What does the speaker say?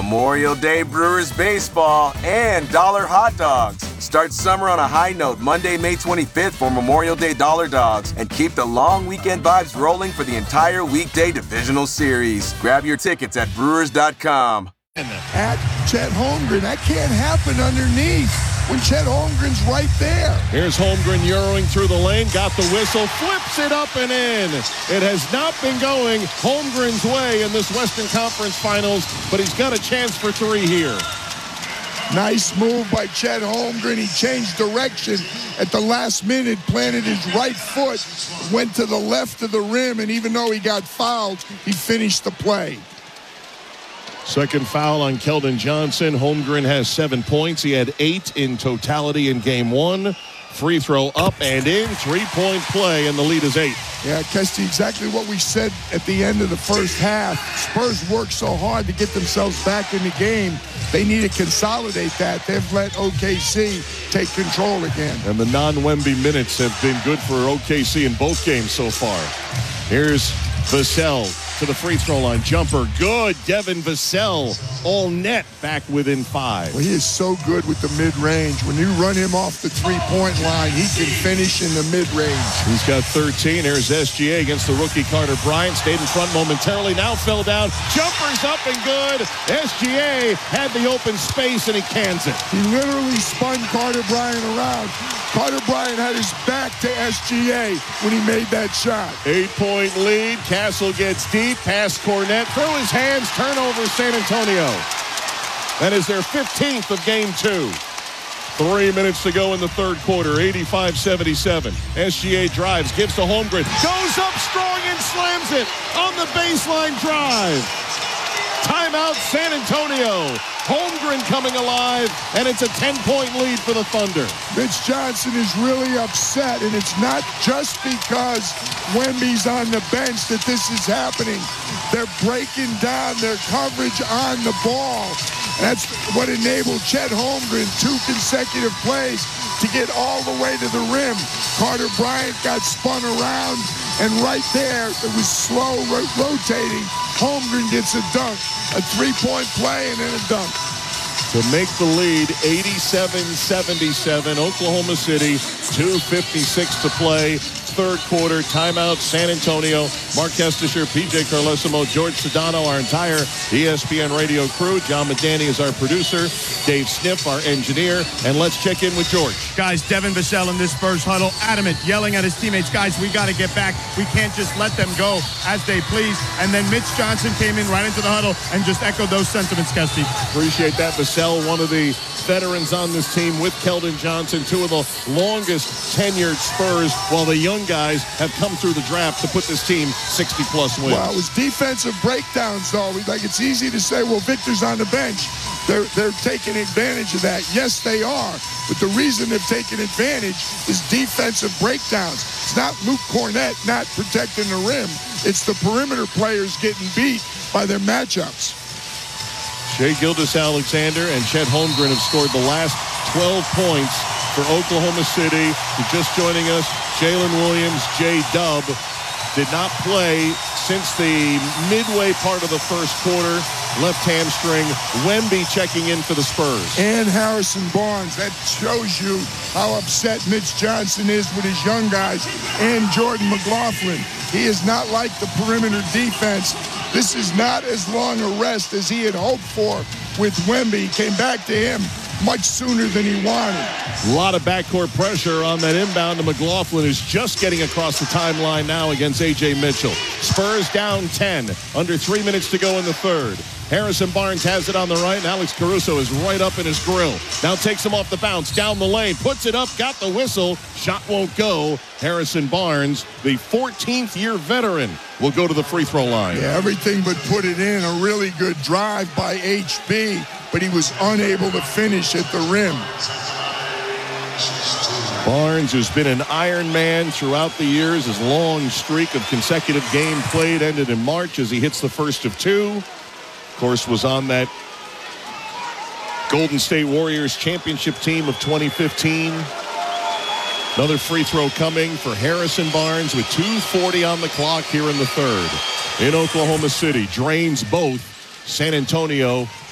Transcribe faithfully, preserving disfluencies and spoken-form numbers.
Memorial Day Brewers baseball and dollar hot dogs. Start summer on a high note Monday, May twenty-fifth for Memorial Day Dollar Dogs and keep the long weekend vibes rolling for the entire weekday divisional series. Grab your tickets at brewers dot com. At Chet Holmgren, that can't happen underneath when Chet Holmgren's right there. Here's Holmgren Euroing through the lane, got the whistle, flips it up and in. It has not been going Holmgren's way in this Western Conference Finals, but he's got a chance for three here. Nice move by Chet Holmgren. He changed direction at the last minute, planted his right foot, went to the left of the rim, and even though he got fouled, he finished the play. Second foul on Keldon Johnson. Holmgren has seven points. He had eight in totality in game one. Free throw up and in. Three-point play, and the lead is eight. Yeah, Kesty, exactly what we said at the end of the first half. Spurs worked so hard to get themselves back in the game. They need to consolidate that. They've let O K C take control again. And the non-Wemby minutes have been good for O K C in both games so far. Here's Vassell to the free throw line. Jumper good. Devin Vassell all net back within five. Well, he is so good with the mid-range. When you run him off the three-point line, he can finish in the mid-range. He's got thirteen. Here's S G A against the rookie Carter Bryant. Stayed in front momentarily. Now fell down. Jumper's up and good. S G A had the open space and he cans it. He literally spun Carter Bryant around. Carter Bryant had his back to S G A when he made that shot. Eight-point lead. Castle gets deep. Pass Cornette. Through his hands. Turnover San Antonio. That is their fifteenth of game two. Three minutes to go in the third quarter. eighty-five seventy-seven. S G A drives. Gives to Holmgren. Goes up strong and slams it on the baseline drive. Timeout San Antonio. Holmgren coming alive, and it's a ten-point lead for the Thunder. Mitch Johnson is really upset, and it's not just because Wemby's on the bench that this is happening. They're breaking down their coverage on the ball. That's what enabled Chet Holmgren two consecutive plays to get all the way to the rim. Carter Bryant got spun around, and right there, it was slow ro- rotating. Holmgren gets a dunk, a three-point play, and then a dunk. To make the lead, eighty-seven seventy-seven. Oklahoma City, two fifty-six to play. Third quarter, timeout, San Antonio. Mark Kestisher, P J Carlesimo, George Sedano, our entire E S P N radio crew. John Medani is our producer. Dave Sniff, our engineer. And let's check in with George. Guys, Devin Vassell in this Spurs huddle, adamant, yelling at his teammates, guys, we got to get back. We can't just let them go as they please. And then Mitch Johnson came in right into the huddle and just echoed those sentiments, Kesty. Appreciate that. Vassell, one of the veterans on this team with Keldon Johnson, two of the longest tenured Spurs, while the young guys have come through the draft to put this team sixty plus wins. Well, it was defensive breakdowns, though. Like, it's easy to say, well, Victor's on the bench. They're, they're taking advantage of that. Yes, they are. But the reason they've taken advantage is defensive breakdowns. It's not Luke Cornette not protecting the rim. It's the perimeter players getting beat by their matchups. Shai Gilgeous-Alexander and Chet Holmgren have scored the last twelve points for Oklahoma City. Just joining us, Jalen Williams, J-Dub, did not play since the midway part of the first quarter. Left hamstring. Wemby checking in for the Spurs. And Harrison Barnes. That shows you how upset Mitch Johnson is with his young guys. And Jordan McLaughlin. He is not like the perimeter defense. This is not as long a rest as he had hoped for with Wemby. Came back to him much sooner than he wanted. A lot of backcourt pressure on that inbound to McLaughlin, who's just getting across the timeline now against A J Mitchell. Spurs down ten, under three minutes to go in the third. Harrison Barnes has it on the right, and Alex Caruso is right up in his grill. Now takes him off the bounce, down the lane, puts it up, got the whistle. Shot won't go. Harrison Barnes, the fourteenth year veteran, will go to the free throw line. Yeah, everything but put it in. A really good drive by H B, but he was unable to finish at the rim. Barnes, who's been an Iron Man throughout the years, his long streak of consecutive game played ended in March as he hits the first of two. Of course, was on that Golden State Warriors championship team of twenty fifteen. Another free throw coming for Harrison Barnes with two forty on the clock here in the third. In Oklahoma City, drains both. San Antonio